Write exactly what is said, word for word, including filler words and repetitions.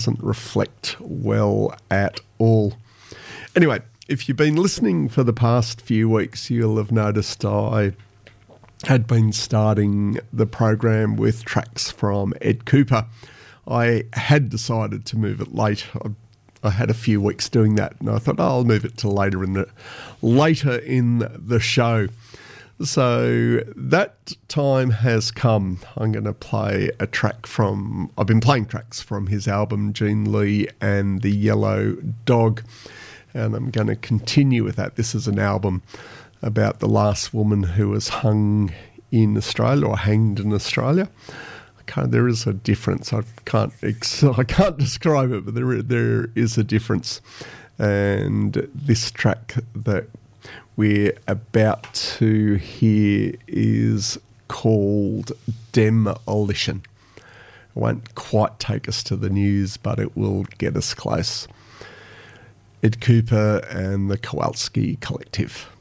doesn't reflect well at all. Anyway, if you've been listening for the past few weeks, you'll have noticed I had been starting the program with tracks from Ed Cooper. I had decided to move it late. I, I had a few weeks doing that, and I thought, oh, I'll move it to later in the later in the show. So that time has come. I'm going to play a track from, I've been playing tracks from his album Gene Lee and the Yellow Dog, and I'm going to continue with that. This is an album about the last woman who was hung in Australia or hanged in Australia. I can't, there is a difference. I can't I can't describe it, but there there is a difference. And this track that we're about to hear is called Demolition. It won't quite take us to the news, but it will get us close. Ed Cooper and the Kowalski Collective.